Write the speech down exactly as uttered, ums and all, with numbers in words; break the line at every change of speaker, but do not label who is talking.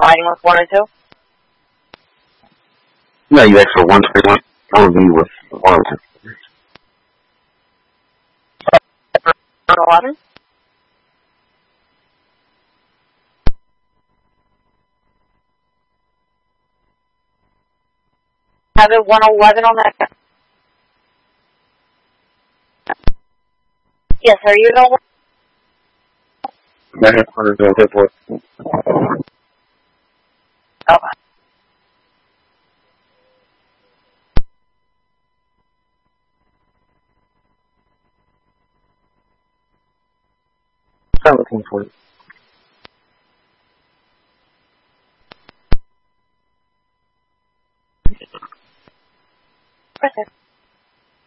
lighting with one or two?
Yeah, you asked for one twenty-one. I would be with one or two.
one eleven? Have it one eleven on that. Yes, are you available?
I have one hundred for it.
Okay.
Seventeen forty.